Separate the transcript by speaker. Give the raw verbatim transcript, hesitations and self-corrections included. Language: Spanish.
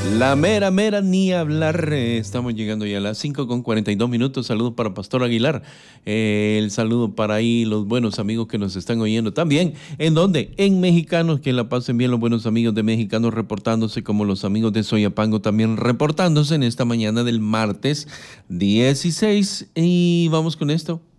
Speaker 1: La mera, mera, ni hablar. Eh, Estamos llegando ya a las cinco con cuarenta y dos minutos. Saludos para Pastor Aguilar. Eh, el saludo para ahí los buenos amigos que nos están oyendo también. ¿En dónde? En Mexicanos. Que la pasen bien los buenos amigos de Mexicanos reportándose, como los amigos de Soyapango también reportándose en esta mañana del martes dieciséis. Y vamos con esto.